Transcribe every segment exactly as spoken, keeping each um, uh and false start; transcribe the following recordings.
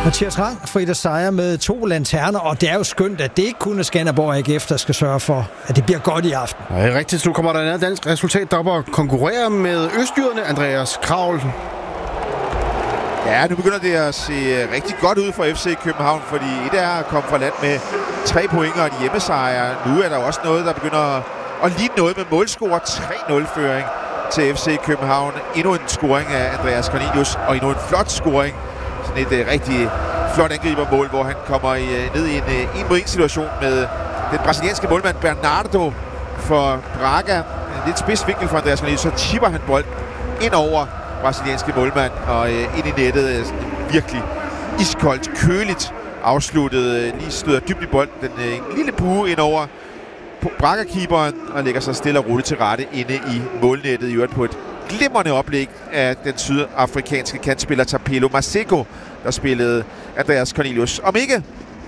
Mathias Rang, Frida Seier med to lanterner, og det er jo skønt, at det ikke kun er Skanderborg A G F, der skal sørge for, at det bliver godt i aften. Ja, rigtigt. Nu kommer der et dansk resultat, der op og konkurrerer med østjyderne, Andreas Kravl. Ja, nu begynder det at se rigtig godt ud for F C København, fordi et er at komme fra land med tre point og en hjemmesejr. Nu er der også noget, der begynder at ligne noget med målscore. tre nul-føring til F C København. Endnu en scoring af Andreas Cornelius, og endnu en flot scoring. Sådan et uh, rigtig flot angribermål, hvor han kommer i, uh, ned i en uh, en mod en situation med den brasilianske målmand Bernardo for Braga. En lidt spids vinkel for Andreas Cornelius, så chipper han bolden ind over brasilianske målmand og uh, ind i nettet. Uh, virkelig iskoldt, køligt afsluttet. Uh, lige støder dybt i bolden. Den uh, en lille bue ind over Braga-keeperen og lægger sig stille og roligt til rette inde i målnettet. I øvrigt på et glimrende oplæg af den sydafrikanske kantspiller Tapelo Maseko, der spillede Andreas Cornelius. Om ikke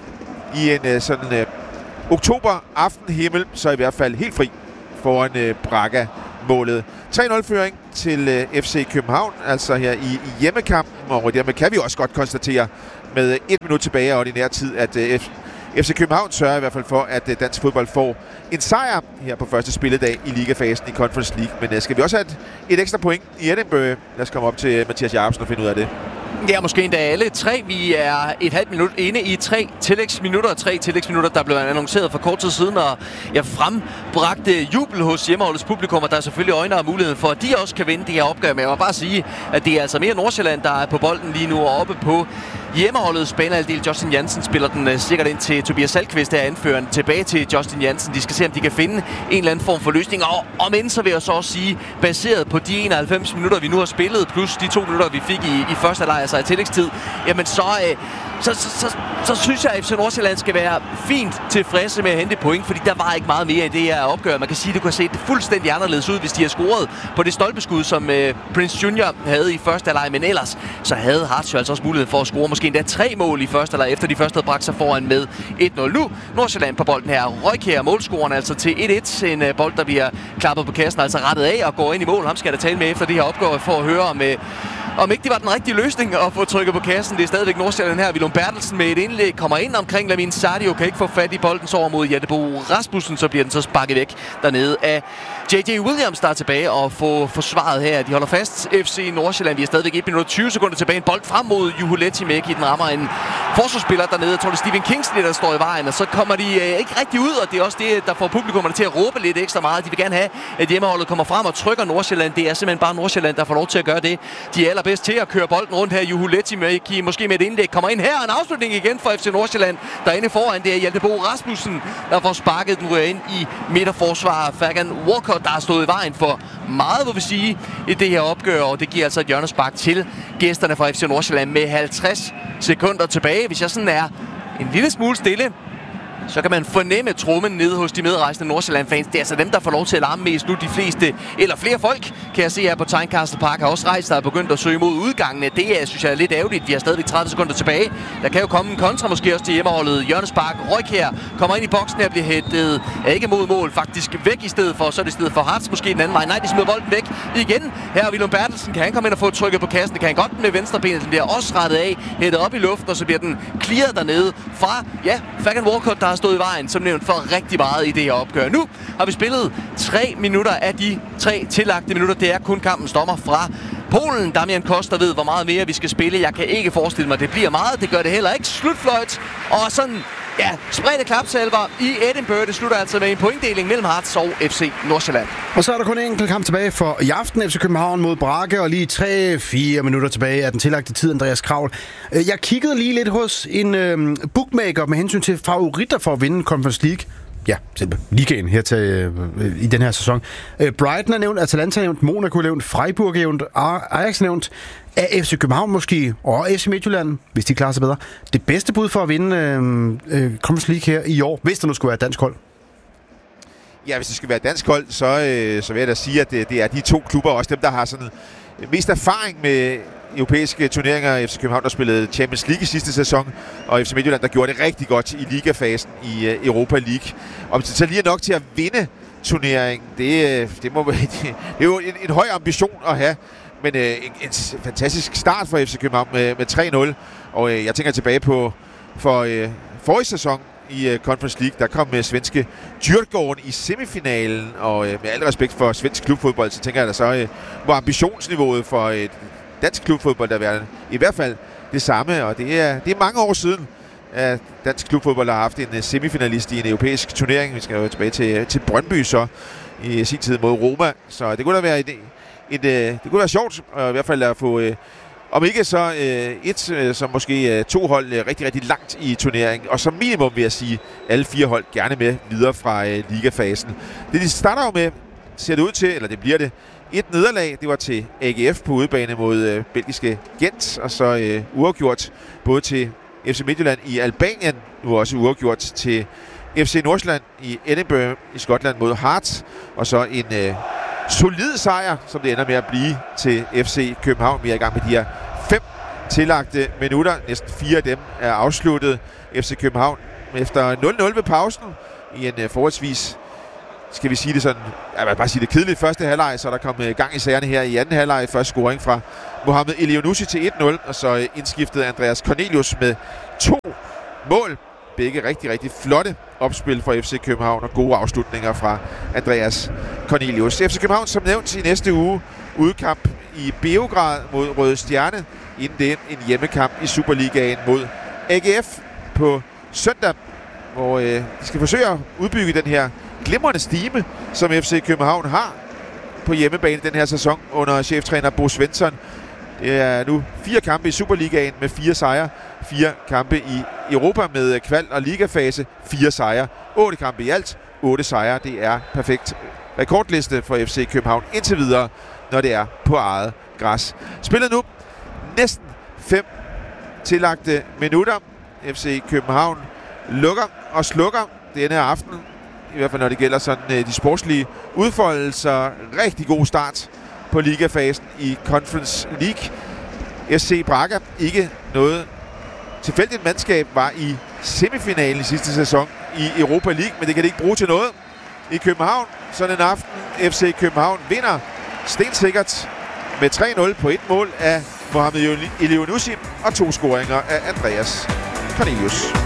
i en uh, sådan uh, oktober-aftenhimmel, så i hvert fald helt fri foran uh, Braga-målet. tre nul-føring til uh, F C København, altså her i, i hjemmekampen, og dermed kan vi også godt konstatere med et minut tilbage af ordinær tid, at uh, F C København sørger i hvert fald for, at dansk fodbold får en sejr her på første spilledag i ligafasen i Conference League. Men skal vi også have et, et ekstra point i Edinburgh? Lad os komme op til Mathias Jacobsen og finde ud af det. Ja, måske endda alle tre. Vi er et halvt minut inde i tre tillægsminutter. Tre tillægsminutter, der blev annonceret for kort tid siden, og jeg frembragte jubel hos hjemmeholdets publikum, og der er selvfølgelig øjne og mulighed for, at de også kan vinde det her opgør. Men jeg må bare sige, at det er altså mere Nordsjælland, der er på bolden lige nu og oppe på hjemmeholdets banehalvdel. Justin Jansen spiller den uh, sikkert ind til Tobias Salkvist, der anfører den tilbage til Justin Jansen. De skal se, om de kan finde en eller anden form for løsning. Og om end, så vil jeg så også sige, baseret på de enoghalvfems minutter, vi nu har spillet, plus de to minutter, vi fik i, i første halvleg, altså i tillægstid, jamen så, øh, så, så, så, så, så synes jeg, at F C Nordsjælland skal være fint tilfredse med at hente point, fordi der var ikke meget mere i det her opgør. Man kan sige, at det kunne have set fuldstændig anderledes ud, hvis de har scoret på det stolpeskud, som øh, Prince Junior havde i første halvleg. Men ellers, så havde Hartz altså også mulighed for at score måske endda tre mål i første halvleg, efter de første havde bragt sig foran med et nul. Nu Nordsjælland på bolden her. Røjkjær målscoren altså til et et. En uh, bold, der bliver klappet på kassen, altså rettet af og går ind i mål. Ham skal der tale med efter det her opgør for at høre om, uh, om ikke det var den rigtige løsning at få trykket på kassen. Det er stadigvæk Nordsjælland her. Willum Bertelsen med et indlæg kommer ind omkring Lamin Sadio, kan ikke få fat i bolden, så over mod Jadebo Rasmussen, så bliver den så sparket væk dernede af J J Williams, der er tilbage og får forsvaret her. De holder fast F C Nordsjælland. Vi er stadigvæk et minut og tyve sekunder tilbage. En bold frem mod Juho Lehtimoki. Den rammer en forsvarsspiller dernede. Jeg tror, det er Stephen Kingsley, der står i vejen. Og så kommer de øh, ikke rigtig ud, og det er også det, der får publikummerne til at råbe lidt ekstra meget. De vil gerne have, at hjemmeholdet kommer frem og trykker Nordsjælland. Det er simpelthen bare Nordsjælland, der får lov til at gøre det. De er allerbedst til at køre bolden rundt her. Juho Lehtimoki måske med et indlæg kommer ind her. En afslutning igen for F C Nordsjælland. Derinde foran, det er Hjaltebo Rasmussen, der får sparket den ind i midterforsvar. Fagan Walcott, der har stået i vejen for meget, vil vi sige, i det her opgør. Og det giver altså et hjørnespark til gæsterne fra F C Nordsjælland med halvtreds sekunder tilbage. Hvis jeg sådan er en lille smule stille, så kan man fornemme trummen nede hos de medrejsende Nordsjælland-fans. Det er altså dem, der får lov til at larme mest nu. De fleste, eller flere folk, kan jeg se her på Tynecastle Park, har også rejst, der er begyndt at søge mod udgangene. Det er, synes jeg, er lidt ærgerligt. Vi har stadigvæk tredive sekunder tilbage. Der kan jo komme en kontra, måske også til hjemmeholdet. Hjørnespark, Røjkjær kommer ind i boksen her, bliver hættet er ikke mod mål, faktisk væk i stedet for. Så er det i stedet for Hartz, måske den anden vej. Nej, de smider bolden væk igen. Her er Willum Bertelsen. Kan han komme ind og få trykket på kassen? Det kan han godt med venstre benet. Den bliver også rettet af, hættet op i luften, og så bliver den clearet dernede fra, ja, Fagan Walcott, der har stået i vejen, som nævnt, for rigtig meget i det her opgør. Nu har vi spillet tre minutter af de tre tillagte minutter. Det er kun kampens dommer fra Polen. Damian Koster ved, hvor meget mere vi skal spille. Jeg kan ikke forestille mig, det bliver meget. Det gør det heller ikke. Slutfløjt. Og sådan, ja, spredte klapsalver i Edinburgh. Det slutter altså med en pointdeling mellem Hartz og F C Nordsjælland. Og så er der kun en enkelt kamp tilbage for i aften. F C København mod Braga, og lige tre fire minutter tilbage af den tillagte tid, Andreas Kravl. Jeg kiggede lige lidt hos en øh, bookmaker med hensyn til favoritter for at vinde Conference League. Ja, ligaen her til, øh, i den her sæson. Øh, Brighton er nævnt, Atalanta er nævnt, Monaco er nævnt, Freiburg er nævnt, Ajax er nævnt. Er F C København måske, og F C Midtjylland, hvis de klarer sig bedre, det bedste bud for at vinde øh, øh, Conference League her i år, hvis der nu skulle være et dansk hold? Ja, hvis det skal være et dansk hold, så, øh, så vil jeg da sige, at det, det er de to klubber, også dem, der har sådan mest erfaring med europæiske turneringer. F C København, der spillede Champions League i sidste sæson, og F C Midtjylland, der gjorde det rigtig godt i ligafasen i uh, Europa League. Om det så lige er nok til at vinde turneringen, det, det, må, det er jo en, en høj ambition at have. Men øh, en, en fantastisk start for F C København med, med tre nul. Og øh, jeg tænker tilbage på for øh, forrige sæson i øh, Conference League. Der kom øh, svenske Djurgården i semifinalen. Og øh, med al respekt for svensk klubfodbold, så tænker jeg, at så øh, var ambitionsniveauet for øh, dansk klubfodbold der været i hvert fald det samme. Og det er, det er mange år siden, at dansk klubfodbold har haft en uh, semifinalist i en europæisk turnering. Vi skal jo tilbage til, til Brøndby så i sin tid mod Roma. Så det kunne da være et, et, et, det kunne være sjovt, og i hvert fald at få, uh, om ikke så uh, et, uh, så måske uh, to hold uh, rigtig, rigtig langt i turneringen. Og som minimum vil jeg sige, alle fire hold gerne med videre fra uh, ligafasen. Det de starter jo med, ser det ud til, eller det bliver det, et nederlag. Det var til A G F på udebane mod uh, belgiske Gent, og så uh, uafgjort både til F C Midtjylland i Albanien, nu også uafgjort til F C Nordsjælland i Edinburgh i Skotland mod Hearts, og så en øh, solid sejr, som det ender med at blive til F C København. Vi er i gang med de her fem tillagte minutter. Næsten fire af dem er afsluttet. F C København efter nul nul ved pausen i en øh, forholdsvis, skal vi sige det sådan, jeg vil bare sige det kedeligt første halvleg, så der kom øh, gang i sagerne her i anden halvleg. Første scoring fra Mohamed Elyounoussi til et nul, og så øh, indskiftet Andreas Cornelius med to mål. Begge rigtig, rigtig flotte opspil fra F C København og gode afslutninger fra Andreas Cornelius. F C København som nævnt i næste uge udkamp i Beograd mod Røde Stjerne, inden det en hjemmekamp i Superligaen mod A G F på søndag, hvor øh, de skal forsøge at udbygge den her glimrende stime, som F C København har på hjemmebane den her sæson under cheftræner Bo Svensson. Det er nu fire kampe i Superligaen med fire sejre, fire kampe i Europa med kval- og ligafase, fire sejre, otte kampe i alt, otte sejre. Det er perfekt rekordliste for F C København indtil videre, når det er på eget græs. Spillet nu næsten fem tillagte minutter. F C København lukker og slukker denne aften, i hvert fald når det gælder sådan de sportslige udfoldelser. Rigtig god start på ligafasen i Conference League. S C Braga, ikke noget tilfældigt mandskab, var i semifinalen i sidste sæson i Europa League, men det kan det ikke bruge til noget i København. Sådan en aften, F C København vinder stensikkert med tre nul på et mål af Mohamed Elyounoussi og to scoringer af Andreas Cornelius.